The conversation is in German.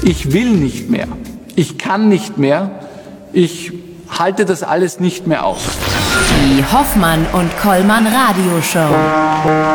Ich will nicht mehr. Ich kann nicht mehr. Ich halte das alles nicht mehr aus. Die Hoffmann und Kollmann Radioshow.